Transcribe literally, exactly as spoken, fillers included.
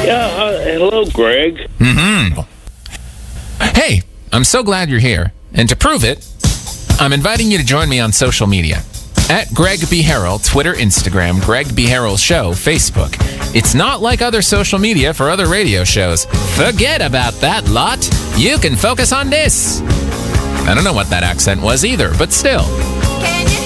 Yeah, uh, hello, Greg. Mm-hmm. Hey, I'm so glad you're here. And to prove it, I'm inviting you to join me on social media. At Greg B. Harrell, Twitter, Instagram, Greg B. Harrell Show, Facebook. It's not like other social media for other radio shows. Forget about that lot. You can focus on this. I don't know what that accent was either, but still.